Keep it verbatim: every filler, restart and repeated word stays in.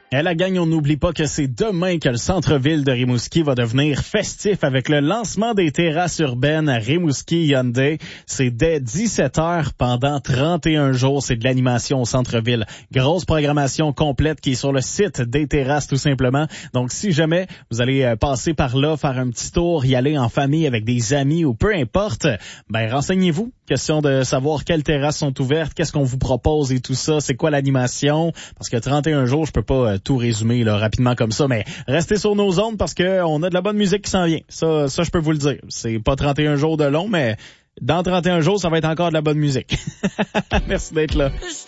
Et la gang, on n'oublie pas que c'est demain que le centre-ville de Rimouski va devenir festif avec le lancement des terrasses urbaines à Rimouski Hyundai. C'est dès dix-sept heures pendant trente et un jours. C'est de l'animation au centre-ville. Grosse programmation complète qui est sur le site des terrasses tout simplement. Donc si jamais vous allez passer par là, faire un petit tour, y aller en famille avec des amis ou peu importe, ben renseignez-vous. Question de savoir quelles terrasses sont ouvertes, qu'est-ce qu'on vous propose et tout ça, c'est quoi l'animation. Parce que trente et un jours, je peux pas tout résumer là, rapidement comme ça, mais restez sur nos ondes parce que on a de la bonne musique qui s'en vient. Ça, ça je peux vous le dire. C'est pas trente et un jours de long, mais dans trente et un jours, ça va être encore de la bonne musique. Merci d'être là.